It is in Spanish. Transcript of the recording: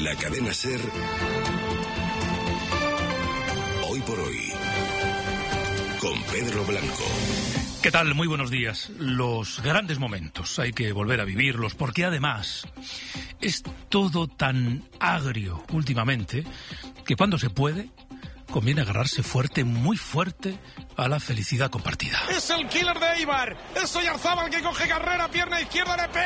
La cadena SER. Hoy por hoy. Con Pedro Blanco. ¿Qué tal? Muy buenos días. Los grandes momentos hay que volver a vivirlos, porque además es todo tan agrio últimamente que cuando se puede conviene agarrarse fuerte, muy fuerte, a la felicidad compartida. Es el killer de Eibar. Es Oyarzábal que coge carrera, pierna izquierda, le pega.